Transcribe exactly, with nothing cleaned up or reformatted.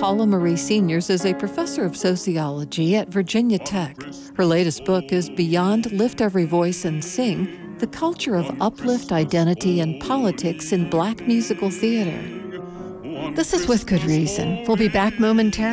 Paula Marie Seniors is a professor of sociology at Virginia Tech. Her latest book is Beyond Lift Every Voice and Sing: The Culture of Uplift, Identity, and Politics in Black Musical Theater. This is With Good Reason. We'll be back momentarily.